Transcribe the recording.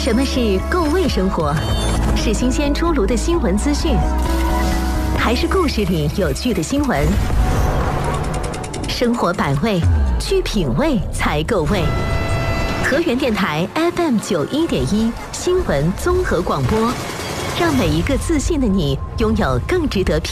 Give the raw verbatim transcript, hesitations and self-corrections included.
什么是够味生活？是新鲜出炉的新闻资讯，还是故事里有趣的新闻？生活百味，去品味才够味。河源电台 F M 九一点一新闻综合广播，让每一个自信的你拥有更值得